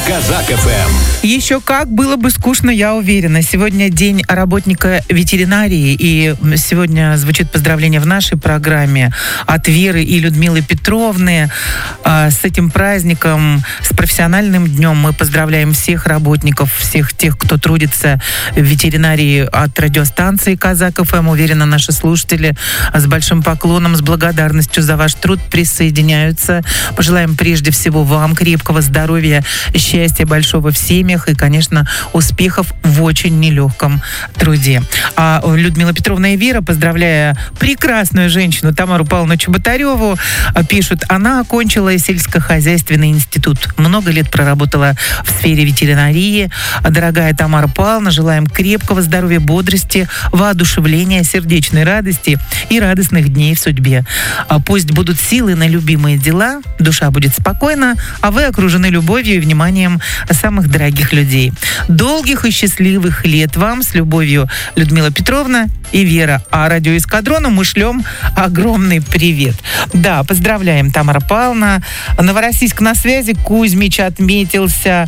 Казак ФМ. Еще как было бы скучно, я уверена. Сегодня день работника ветеринарии, и сегодня звучит поздравление в нашей программе от Веры и Людмилы Петровны. С этим праздником, с профессиональным днем мы поздравляем всех работников, всех тех, кто трудится в ветеринарии от радиостанции Казак ФМ. Уверена, наши слушатели с большим поклоном, с благодарностью за ваш труд присоединяются. Пожелаем прежде всего вам крепкого здоровья, счастья большого в семьях и, конечно, успехов в очень нелегком труде. А Людмила Петровна и Вера, поздравляя прекрасную женщину Тамару Павловну Чеботареву, пишут: она окончила сельскохозяйственный институт. Много лет проработала в сфере ветеринарии. Дорогая Тамара Павловна, желаем крепкого здоровья, бодрости, воодушевления, сердечной радости и радостных дней в судьбе. Пусть будут силы на любимые дела, душа будет спокойна, а вы окружены любовью и вниманием самых дорогих людей. Долгих и счастливых лет вам, с любовью, Людмила Петровна и Вера. А радиоэскадрону мы шлем огромный привет. Да, поздравляем, Тамара Павловна. Новороссийск на связи. Кузьмич отметился.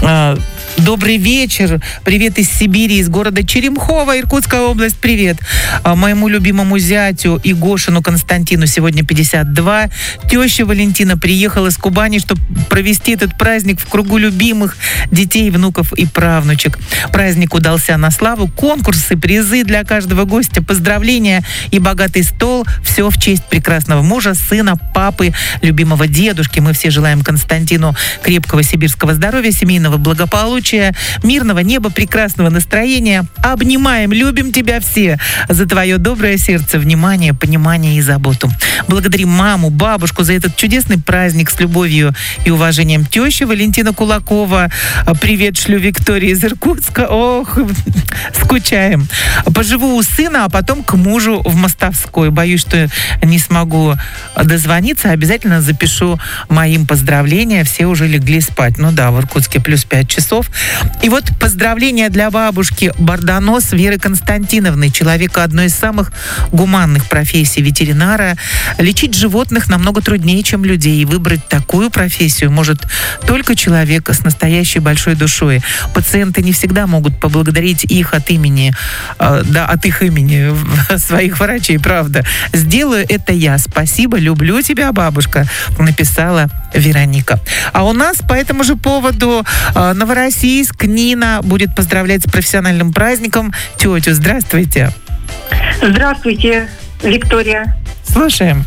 Добрый вечер. Привет из Сибири, из города Черемхово, Иркутская область. Привет. Моему любимому зятю и Гошину Константину сегодня 52. Теща Валентина приехала из Кубани, чтобы провести этот праздник в кругу любимых детей, внуков и правнучек. Праздник удался на славу. Конкурсы, призы для каждого гостя, поздравления и богатый стол. Все в честь прекрасного мужа, сына, папы, любимого дедушки. Мы все желаем Константину крепкого сибирского здоровья, семейного благополучия, мирного неба, прекрасного настроения. Обнимаем, любим тебя все за твое доброе сердце, внимание, понимание и заботу. Благодарим маму, бабушку за этот чудесный праздник с любовью и уважением. Теща Валентина Кулакова. Привет, шлю Виктории из Иркутска. Ох, скучаем. Поживу у сына, а потом к мужу в Мостовской. Боюсь, что не смогу дозвониться. Обязательно запишу моим поздравления. Все уже легли спать. Ну да, в Иркутске плюс 5 часов. И вот поздравления для бабушки Бордонос Веры Константиновны, человека одной из самых гуманных профессий ветеринара. Лечить животных намного труднее, чем людей. И выбрать такую профессию может только человек с настоящей большой душой. Пациенты не всегда могут поблагодарить их от имени, от их имени своих врачей, правда. Сделаю это я. Спасибо, люблю тебя, бабушка, написала Вероника. А у нас по этому же поводу Новороссийск. Нина будет поздравлять с профессиональным праздником тетю. Здравствуйте. Здравствуйте, Виктория. Слушаем.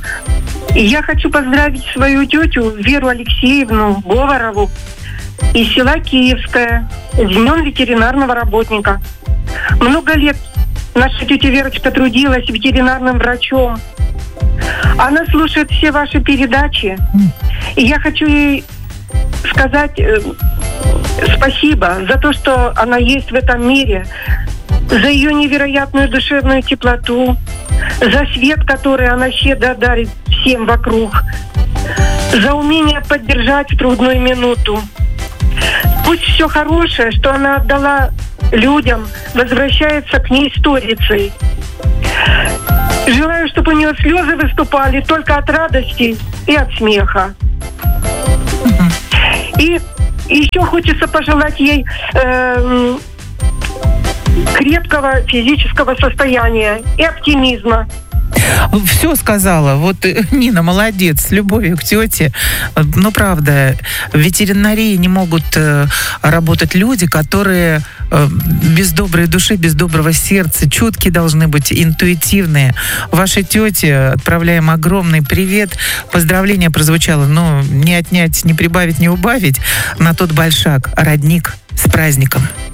Я хочу поздравить свою тетю Веру Алексеевну Говорову из села Киевское с Днем ветеринарного работника. Много лет наша тетя Верочка трудилась ветеринарным врачом. Она слушает все ваши передачи. И я хочу ей сказать спасибо за то, что она есть в этом мире, за ее невероятную душевную теплоту, за свет, который она щедро дарит всем вокруг, за умение поддержать в трудную минуту. Пусть все хорошее, что она отдала людям, возвращается к ней сторицей. Желаю, чтобы у нее слезы выступали только от радости и от смеха. И еще хочется пожелать ей крепкого физического состояния и оптимизма. Все сказала. Вот Нина молодец, с любовью к тете. Ну, правда, в ветеринарии не могут работать люди, которые без доброй души, без доброго сердца, чуткие должны быть, интуитивные. Вашей тете отправляем огромный привет. Поздравление прозвучало, не отнять, не прибавить, не убавить. На тот большак. Родник, с праздником.